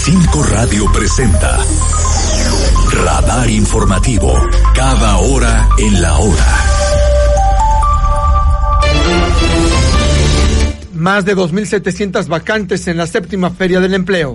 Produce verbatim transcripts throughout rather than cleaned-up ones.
Cinco Radio presenta Radar Informativo, cada hora en la hora. Más de dos mil setecientas vacantes en la séptima Feria del Empleo.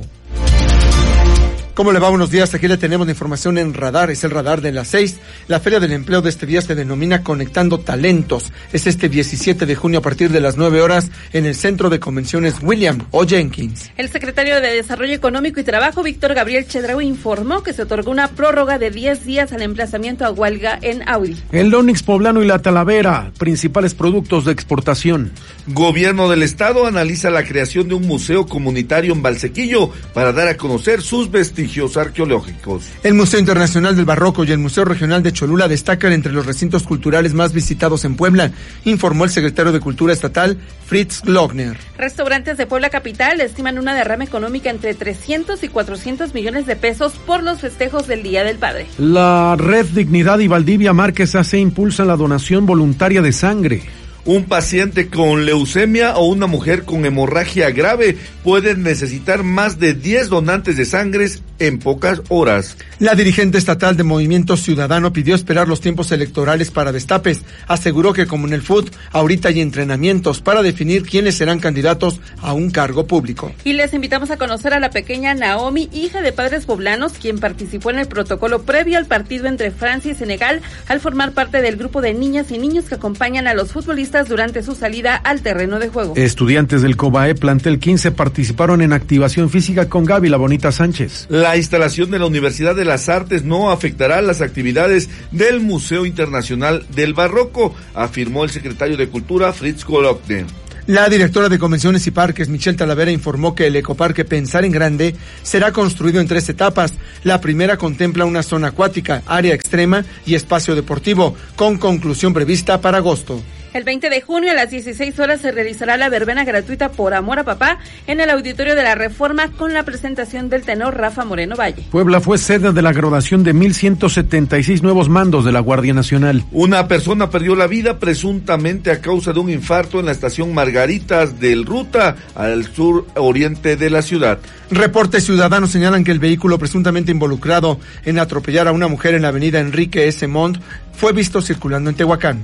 ¿Cómo le va? Buenos días, aquí le tenemos la información en Radar, es el Radar de las seis. La Feria del Empleo de este día se denomina Conectando Talentos. Es este diecisiete de junio a partir de las nueve horas en el Centro de Convenciones William O. Jenkins. El secretario de Desarrollo Económico y Trabajo, Víctor Gabriel Chedraui, informó que se otorgó una prórroga de diez días al emplazamiento a huelga en Audi. El Onix poblano y la Talavera, principales productos de exportación. Gobierno del Estado analiza la creación de un museo comunitario en Valsequillo para dar a conocer sus vestigios arqueológicos. El Museo Internacional del Barroco y el Museo Regional de Cholula destacan entre los recintos culturales más visitados en Puebla, informó el secretario de Cultura Estatal, Fritz Glockner. Restaurantes de Puebla Capital estiman una derrama económica entre trescientos y cuatrocientos millones de pesos por los festejos del Día del Padre. La Red Dignidad y Valdivia Márquez A C impulsan la donación voluntaria de sangre. Un paciente con leucemia o una mujer con hemorragia grave pueden necesitar más de diez donantes de sangre en pocas horas. La dirigente estatal de Movimiento Ciudadano pidió esperar los tiempos electorales para destapes. Aseguró que como en el fútbol, ahorita hay entrenamientos para definir quiénes serán candidatos a un cargo público. Y les invitamos a conocer a la pequeña Naomi, hija de padres poblanos, quien participó en el protocolo previo al partido entre Francia y Senegal al formar parte del grupo de niñas y niños que acompañan a los futbolistas durante su salida al terreno de juego. Estudiantes del COBAE Plantel quince participaron en activación física con Gaby La Bonita Sánchez. La instalación de la Universidad de las Artes no afectará las actividades del Museo Internacional del Barroco, afirmó el secretario de Cultura, Fritz Glockner. La directora de Convenciones y Parques, Michelle Talavera, informó que el ecoparque Pensar en Grande será construido en tres etapas. La primera contempla una zona acuática, área extrema y espacio deportivo, con conclusión prevista para agosto. El veinte de junio a las dieciséis horas se realizará la verbena gratuita Por Amor a Papá en el Auditorio de la Reforma con la presentación del tenor Rafa Moreno Valle. Puebla fue sede de la graduación de mil ciento setenta y seis nuevos mandos de la Guardia Nacional. Una persona perdió la vida presuntamente a causa de un infarto en la estación Margaritas del Ruta, al sur oriente de la ciudad. Reportes ciudadanos señalan que el vehículo presuntamente involucrado en atropellar a una mujer en la avenida Enrique S. Montt fue visto circulando en Tehuacán.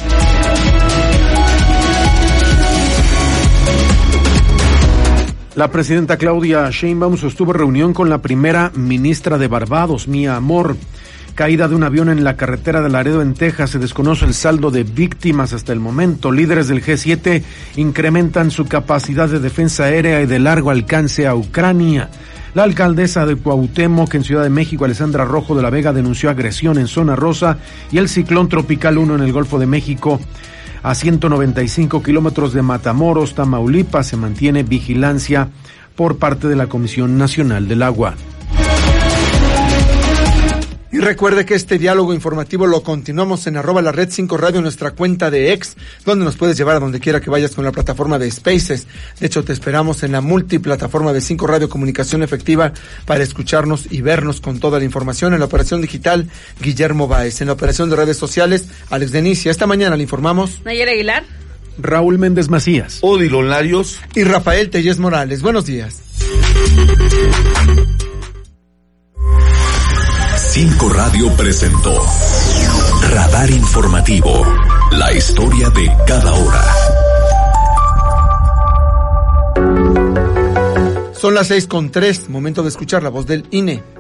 La presidenta Claudia Sheinbaum sostuvo reunión con la primera ministra de Barbados, Mia Amor. Caída de un avión en la carretera de Laredo en Texas, se desconoce el saldo de víctimas hasta el momento. Líderes del G siete incrementan su capacidad de defensa aérea y de largo alcance a Ucrania. La alcaldesa de Cuauhtémoc en Ciudad de México, Alessandra Rojo de la Vega, denunció agresión en zona rosa y el ciclón tropical uno en el Golfo de México. A ciento noventa y cinco kilómetros de Matamoros, Tamaulipas, se mantiene vigilancia por parte de la Comisión Nacional del Agua. Y recuerde que este diálogo informativo lo continuamos en arroba la red cinco radio, nuestra cuenta de ex, donde nos puedes llevar a donde quiera que vayas con la plataforma de Spaces. De hecho, te esperamos en la multiplataforma de cinco Radio Comunicación Efectiva para escucharnos y vernos con toda la información. En la operación digital, Guillermo Báez. En la operación de redes sociales, Alex Denicia. Esta mañana le informamos Nayera Aguilar, Raúl Méndez Macías, Odilon Larios y Rafael Tellez Morales. Buenos días. Cinco Radio presentó Radar Informativo, la historia de cada hora. Son las seis con tres, momento de escuchar la voz del I N E.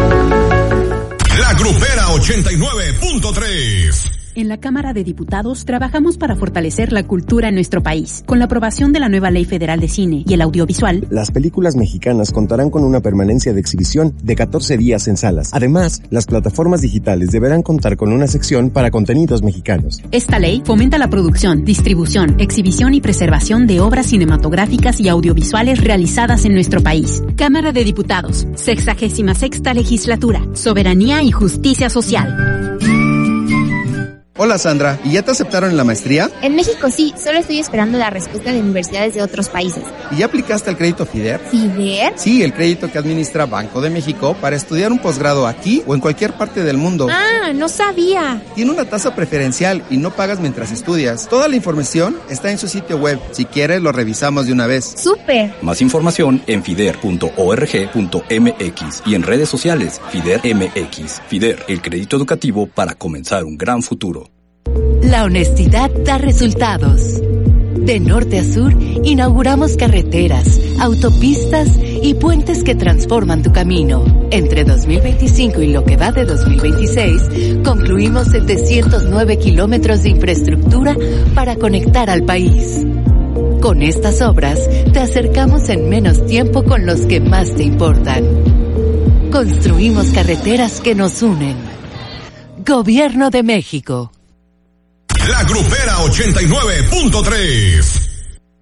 La Grupera ochenta y nueve punto tres. En la Cámara de Diputados trabajamos para fortalecer la cultura en nuestro país. Con la aprobación de la nueva Ley Federal de Cine y el Audiovisual, las películas mexicanas contarán con una permanencia de exhibición de catorce días en salas. Además, las plataformas digitales deberán contar con una sección para contenidos mexicanos. Esta ley fomenta la producción, distribución, exhibición y preservación de obras cinematográficas y audiovisuales realizadas en nuestro país. Cámara de Diputados, sexagésima sexta legislatura, soberanía y justicia social. Hola Sandra, ¿y ya te aceptaron en la maestría? En México sí, solo estoy esperando la respuesta de universidades de otros países. ¿Y ya aplicaste al crédito FIDER? ¿FIDER? Sí, el crédito que administra Banco de México para estudiar un posgrado aquí o en cualquier parte del mundo. Ah, no sabía. Tiene una tasa preferencial y no pagas mientras estudias. Toda la información está en su sitio web. Si quieres, lo revisamos de una vez. ¡Súper! Más información en fider punto org punto mx y en redes sociales FIDER M X. FIDER, el crédito educativo para comenzar un gran futuro. La honestidad da resultados. De norte a sur, inauguramos carreteras, autopistas y puentes que transforman tu camino. Entre dos mil veinticinco y lo que va de dos mil veintiséis, concluimos setecientos nueve kilómetros de infraestructura para conectar al país. Con estas obras, te acercamos en menos tiempo con los que más te importan. Construimos carreteras que nos unen. Gobierno de México. La Grupera ochenta y nueve punto tres.